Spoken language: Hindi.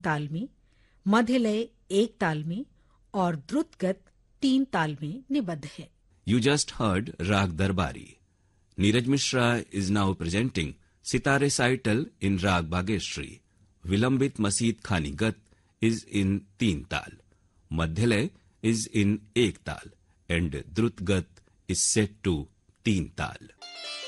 ताल में, मध्य लय 1 ताल में और द्रुत गत 3 ताल में निबद्ध है। You just heard Rag Darbari. Neeraj Mishra is now presenting Sitare Saital in Rag Bhageshri. Vilambit Maseed Khani Gat is in 3 tal. Madhyalay is in 1 tal and Drut Gat is set to 3 tal.